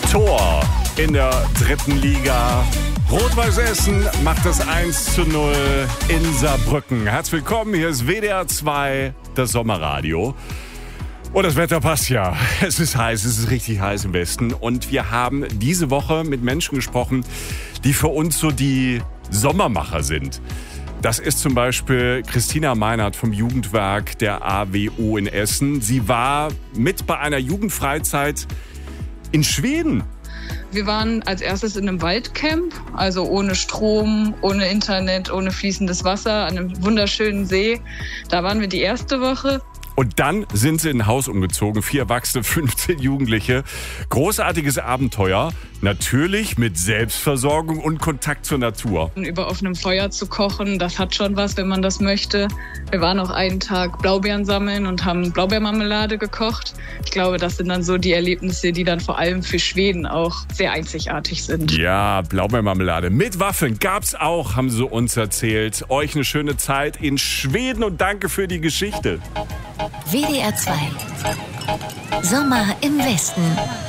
Tor in der 3. Liga. Rot-Weiß Essen macht das 1:0 in Saarbrücken. Herzlich willkommen, hier ist WDR 2, das Sommerradio. Und das Wetter passt ja. Es ist heiß, es ist richtig heiß im Westen. Und wir haben diese Woche mit Menschen gesprochen, die für uns so die Sommermacher sind. Das ist zum Beispiel Christina Meinert vom Jugendwerk der AWO in Essen. Sie war mit bei einer Jugendfreizeit in Schweden. Wir waren als erstes in einem Waldcamp, also ohne Strom, ohne Internet, ohne fließendes Wasser, an einem wunderschönen See. Da waren wir die erste Woche. Und dann sind sie in ein Haus umgezogen, 4 Erwachsene, 15 Jugendliche. Großartiges Abenteuer, natürlich mit Selbstversorgung und Kontakt zur Natur. Über offenem Feuer zu kochen, das hat schon was, wenn man das möchte. Wir waren auch einen Tag Blaubeeren sammeln und haben Blaubeermarmelade gekocht. Ich glaube, das sind dann so die Erlebnisse, die dann vor allem für Schweden auch sehr einzigartig sind. Ja, Blaubeermarmelade mit Waffeln gab's auch, haben sie uns erzählt. Euch eine schöne Zeit in Schweden und danke für die Geschichte. WDR 2 Sommer im Westen.